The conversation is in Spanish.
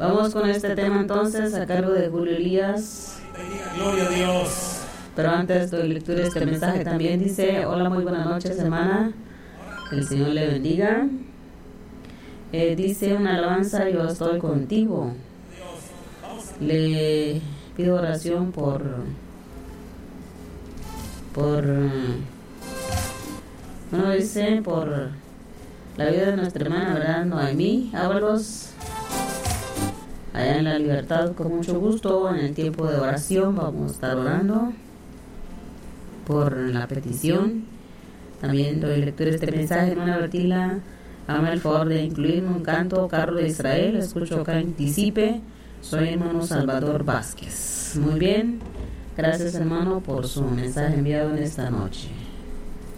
Vamos con este tema entonces a cargo de Julio Elías. Gloria a Dios. Pero antes doy lectura de este mensaje. También dice: hola, muy buenas noches, hermana. Que el Señor le bendiga. Dice una alabanza: yo estoy contigo. Le pido oración por dice por la vida de nuestra hermana, ¿verdad? Noemí Ábalos, allá en La Libertad. Con mucho gusto, en el tiempo de oración vamos a estar orando por la petición. También doy lectura de este mensaje. Hermana Bertila, hazme el favor de incluirme un canto, Carro de Israel. Escucho acá en Tisipe. Soy hermano Salvador Vázquez. Muy bien, gracias hermano por su mensaje enviado en esta noche.